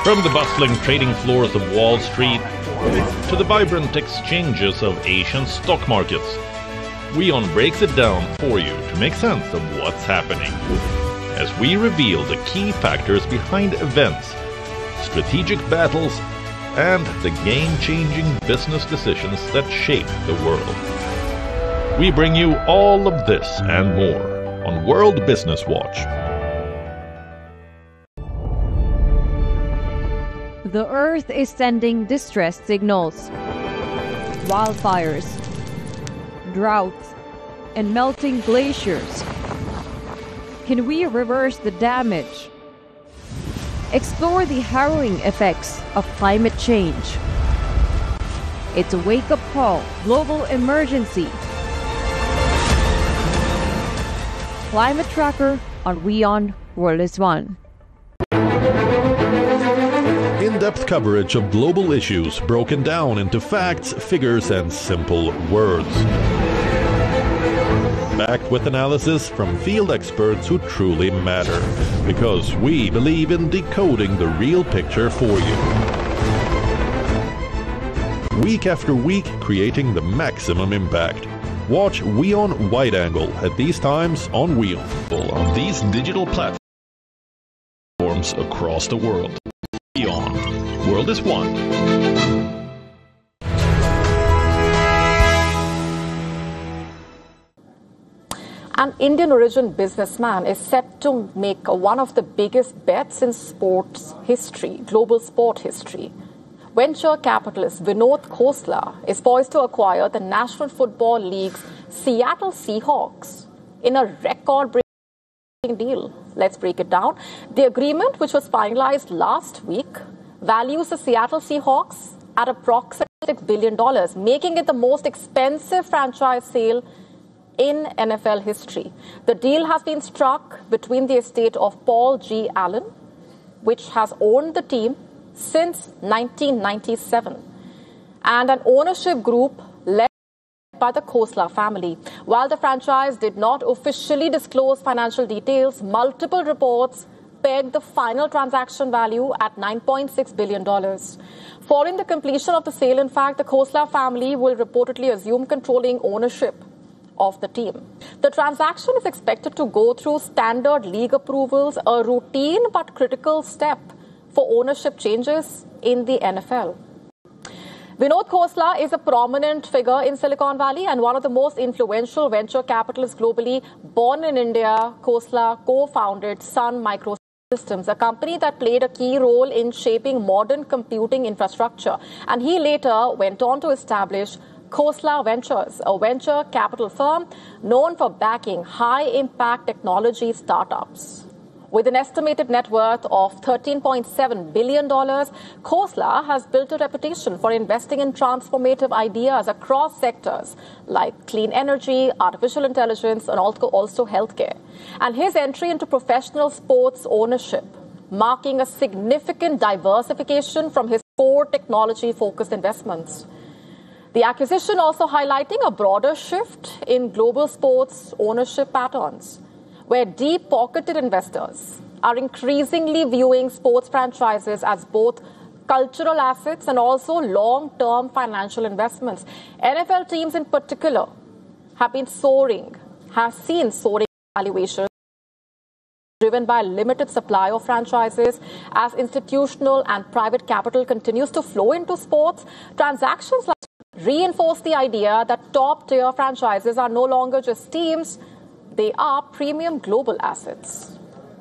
From the bustling trading floors of Wall Street to the vibrant exchanges of Asian stock markets, WION breaks it down for you to make sense of what's happening, as we reveal the key factors behind events, strategic battles, and the game-changing business decisions that shape the world. We bring you all of this and more on World Business Watch. The Earth is sending distress signals. Wildfires, droughts, and melting glaciers. Can we reverse the damage? Explore the harrowing effects of climate change. It's a wake-up call, global emergency. Climate Tracker on WION World is One. In-depth coverage of global issues broken down into facts, figures, and simple words. Backed with analysis from field experts who truly matter, because we believe in decoding the real picture for you. Week after week, creating the maximum impact. Watch WION Wide Angle at these times on WION. On these digital platforms across the world. WION World is One. An Indian-origin businessman is set to make one of the biggest bets in sports history, global sport history. Venture capitalist Vinod Khosla is poised to acquire the National Football League's Seattle Seahawks in a record-breaking deal. Let's break it down. The agreement, which was finalized last week, values the Seattle Seahawks at approximately $6 billion, making it the most expensive franchise sale in NFL history. The deal has been struck between the estate of Paul G. Allen, which has owned the team since 1997, and an ownership group led by the Khosla family. While the franchise did not officially disclose financial details, multiple reports pegged the final transaction value at $9.6 billion. Following the completion of the sale, in fact, the Khosla family will reportedly assume controlling ownership of the team. The transaction is expected to go through standard league approvals, a routine but critical step for ownership changes in the NFL. Vinod Khosla is a prominent figure in Silicon Valley and one of the most influential venture capitalists globally. Born in India, Khosla co-founded Sun Microsystems, a company that played a key role in shaping modern computing infrastructure. And he later went on to establish Khosla Ventures, a venture capital firm known for backing high-impact technology startups. With an estimated net worth of $13.7 billion, Khosla has built a reputation for investing in transformative ideas across sectors like clean energy, artificial intelligence, and also healthcare. And his entry into professional sports ownership, marking a significant diversification from his core technology-focused investments. The acquisition also highlighting a broader shift in global sports ownership patterns, where deep-pocketed investors are increasingly viewing sports franchises as both cultural assets and also long-term financial investments. NFL teams in particular have seen soaring valuations driven by a limited supply of franchises. As institutional and private capital continues to flow into sports, transactions like reinforce the idea that top-tier franchises are no longer just teams, they are premium global assets.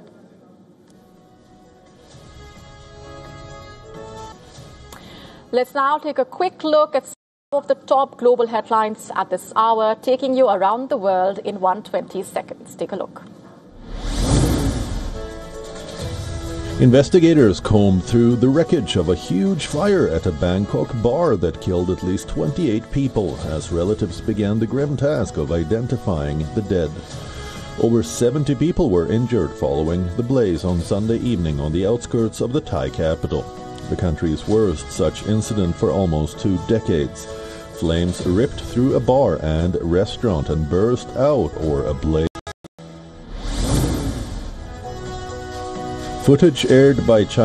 Let's now take a quick look at some of the top global headlines at this hour, taking you around the world in 120 seconds. Take a look. Investigators combed through the wreckage of a huge fire at a Bangkok bar that killed at least 28 people as relatives began the grim task of identifying the dead. Over 70 people were injured following the blaze on Sunday evening on the outskirts of the Thai capital, the country's worst such incident for almost 2 decades. Flames ripped through a bar and restaurant and burst out or ablaze. Footage aired by China